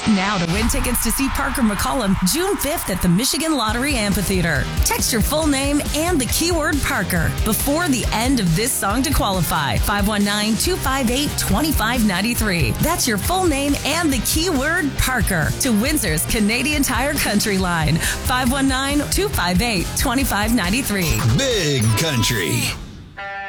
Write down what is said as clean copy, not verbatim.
Now to win tickets to see Parker McCollum June 5th at the Michigan Lottery Amphitheater. Text your full name and the keyword Parker before the end of this song to qualify. 519-258-2593. That's your full name and the keyword Parker to Windsor's Canadian Tire Country Line. 519-258-2593. Big Country.